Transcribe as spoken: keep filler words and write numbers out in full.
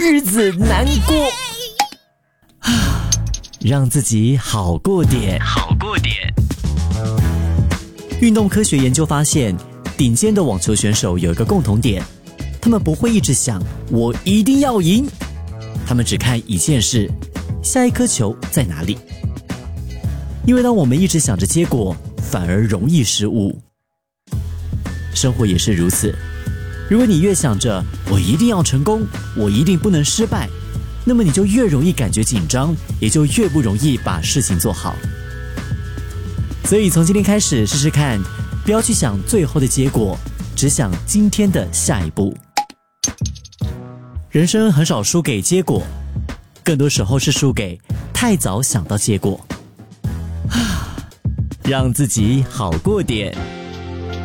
日子难过。让自己好过点，好过点。运动科学研究发现，顶尖的网球选手有一个共同点，他们不会一直想我一定要赢，他们只看一件事，下一颗球在哪里。因为当我们一直想着结果，反而容易失误。生活也是如此，如果你越想着我一定要成功，我一定不能失败，那么你就越容易感觉紧张，也就越不容易把事情做好。所以从今天开始试试看，不要去想最后的结果，只想今天的下一步。人生很少输给结果，更多时候是输给太早想到结果。让自己好过点。